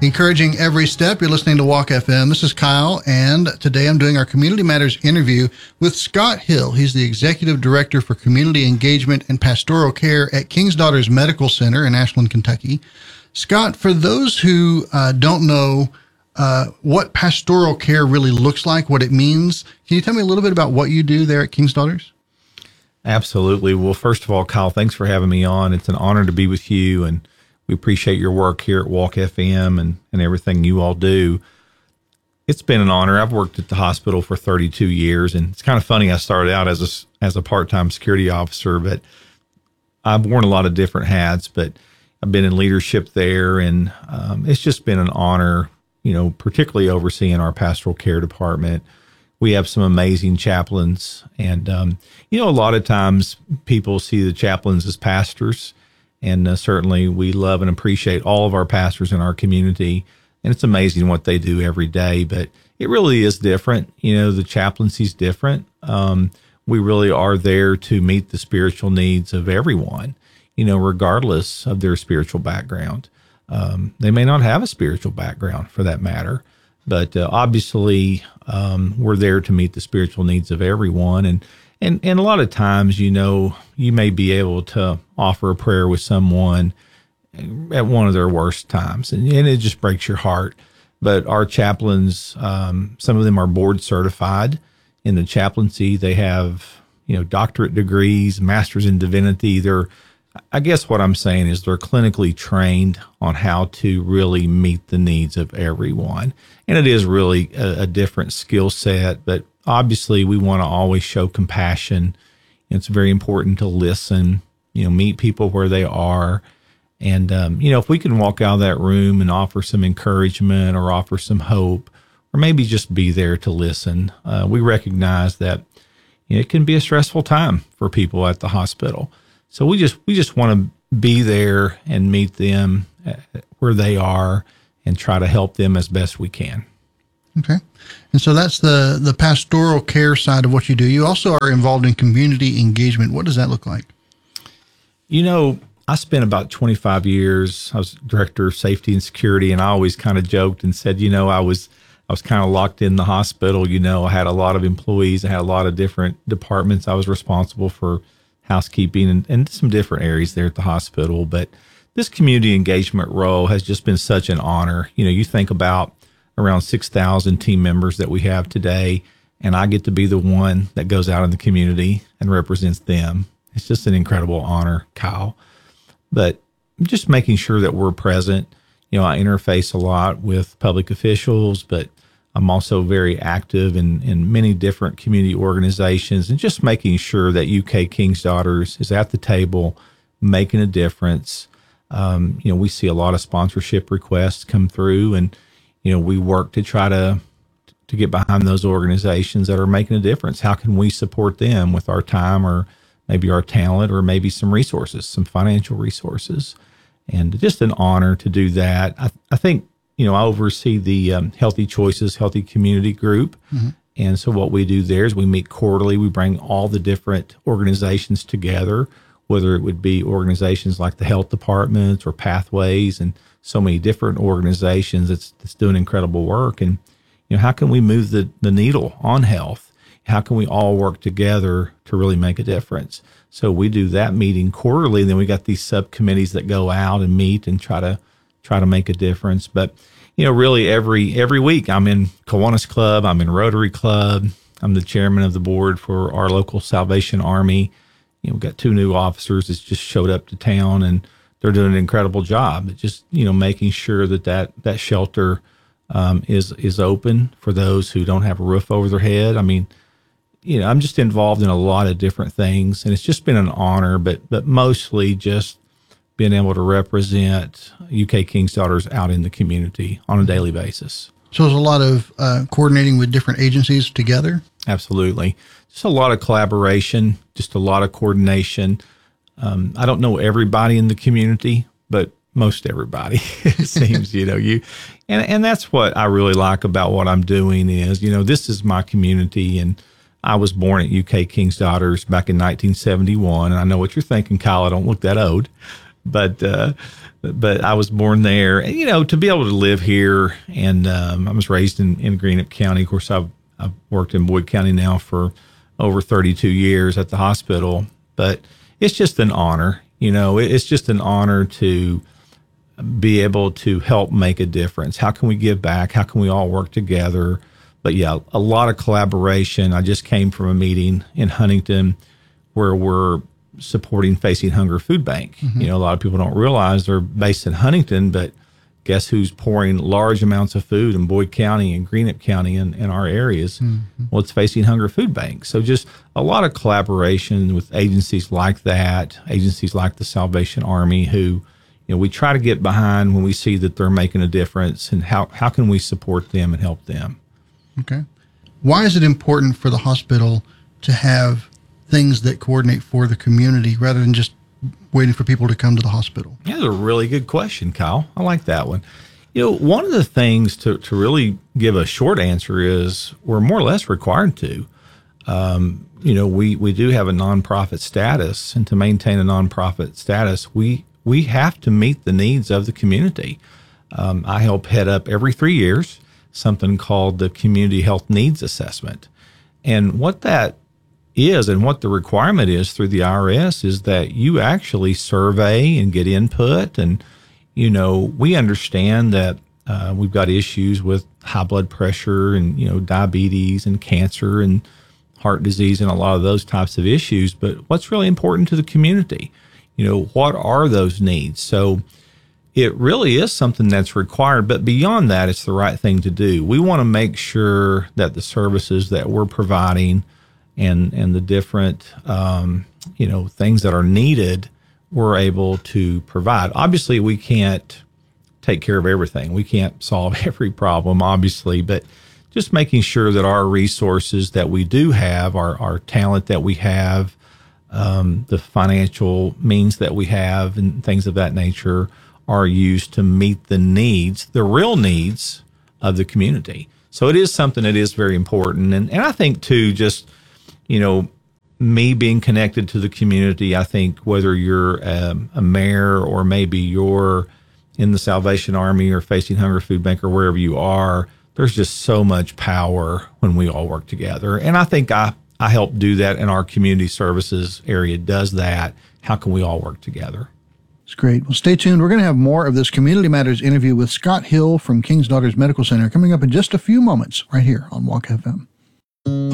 Encouraging every step. You're listening to Walk FM. This is Kyle, and today I'm doing our Community Matters interview with Scott Hill. He's the Executive Director for Community Engagement and Pastoral Care at King's Daughters Medical Center in Ashland, Kentucky. Scott, for those who don't know what pastoral care really looks like, what it means, can you tell me a little bit about what you do there at King's Daughters? Absolutely. Well, first of all, Kyle, thanks for having me on. It's an honor to be with you, and we appreciate your work here at Walk FM and everything you all do. It's been an honor. I've worked at the hospital for 32 years, and it's kind of funny. I started out as a part-time security officer, but I've worn a lot of different hats, but I've been in leadership there, and it's just been an honor, particularly overseeing our pastoral care department. We have some amazing chaplains, and, a lot of times people see the chaplains as pastors. And certainly we love and appreciate all of our pastors in our community. And it's amazing what they do every day, but it really is different. The chaplaincy is different. We really are there to meet the spiritual needs of everyone, regardless of their spiritual background. They may not have a spiritual background for that matter, but obviously we're there to meet the spiritual needs of everyone. And a lot of times, you may be able to offer a prayer with someone at one of their worst times, and it just breaks your heart. But our chaplains, some of them are board certified in the chaplaincy. They have, doctorate degrees, masters in divinity. I guess what I'm saying is they're clinically trained on how to really meet the needs of everyone. And it is really a different skill set, but obviously we want to always show compassion. It's very important to listen, meet people where they are. And, if we can walk out of that room and offer some encouragement or offer some hope, or maybe just be there to listen, we recognize that it can be a stressful time for people at the hospital. So we just want to be there and meet them where they are and try to help them as best we can. Okay. And so that's the pastoral care side of what you do. You also are involved in community engagement. What does that look like? I spent about 25 years. I was director of safety and security, and I always kind of joked and said, I was kind of locked in the hospital. I had a lot of employees. I had a lot of different departments. I was responsible for housekeeping and some different areas there at the hospital. But this community engagement role has just been such an honor. You think about around 6,000 team members that we have today, and I get to be the one that goes out in the community and represents them. It's just an incredible honor, Kyle. But just making sure that we're present. I interface a lot with public officials, but I'm also very active in many different community organizations, and just making sure that UK King's Daughters is at the table, making a difference. We see a lot of sponsorship requests come through, and we work to try to get behind those organizations that are making a difference. How can we support them with our time, or maybe our talent, or maybe some resources, some financial resources? And just an honor to do that. I think, I oversee the Healthy Choices, Healthy Community Group. Mm-hmm. And so what we do there is we meet quarterly. We bring all the different organizations together, whether it would be organizations like the health departments or Pathways, and so many different organizations that's doing incredible work. And, how can we move the needle on health? How can we all work together to really make a difference? So we do that meeting quarterly. And then we got these subcommittees that go out and meet and try to make a difference. But, really every week I'm in Kiwanis Club, I'm in Rotary Club, I'm the chairman of the board for our local Salvation Army. We've got 2 new officers that just showed up to town, and they're doing an incredible job at just, making sure that shelter is open for those who don't have a roof over their head. I mean, I'm just involved in a lot of different things, and it's just been an honor, but mostly just being able to represent UK King's Daughters out in the community on a daily basis. So there's a lot of coordinating with different agencies together? Absolutely. Just a lot of collaboration, just a lot of coordination. I don't know everybody in the community, but most everybody, it seems, and that's what I really like about what I'm doing is, this is my community, and I was born at UK King's Daughters back in 1971. And I know what you're thinking, Kyle, I don't look that old, but I was born there. And, to be able to live here, and I was raised in Greenup County. Of course, I've worked in Boyd County now for over 32 years at the hospital. But it's just an honor. It's just an honor to be able to help make a difference. How can we give back? How can we all work together? But yeah, a lot of collaboration. I just came from a meeting in Huntington where we're supporting Facing Hunger Food Bank. A lot of people don't realize they're based in Huntington, but guess who's pouring large amounts of food in Boyd County and Greenup County in our areas? Well, it's Facing Hunger Food Bank. So just a lot of collaboration with agencies like that, agencies like the Salvation Army, who we try to get behind when we see that they're making a difference, and how can we support them and help them. Okay. Why is it important for the hospital to have things that coordinate for the community rather than just waiting for people to come to the hospital? Yeah, that's a really good question, Kyle. I like that one. One of the things to really give a short answer is we're more or less required to. We do have a nonprofit status, and to maintain a nonprofit status, we have to meet the needs of the community. I help head up every 3 years something called the Community Health Needs Assessment. And what that is, and what the requirement is through the IRS, is that you actually survey and get input. And, we understand that we've got issues with high blood pressure and, diabetes and cancer and heart disease and a lot of those types of issues. But what's really important to the community? What are those needs? So it really is something that's required, but beyond that, it's the right thing to do. We want to make sure that the services that we're providing and the different, things that are needed, we're able to provide. Obviously, we can't take care of everything. We can't solve every problem, obviously, but just making sure that our resources that we do have, our talent that we have, the financial means that we have, and things of that nature are used to meet the needs, the real needs of the community. So it is something that is very important. And I think, too, just, me being connected to the community, I think whether you're a mayor or maybe you're in the Salvation Army or Facing Hunger Food Bank or wherever you are, there's just so much power when we all work together. And I think I help do that, and our community services area does that. How can we all work together? It's great. Well, stay tuned. We're going to have more of this Community Matters interview with Scott Hill from King's Daughters Medical Center coming up in just a few moments right here on Walk FM.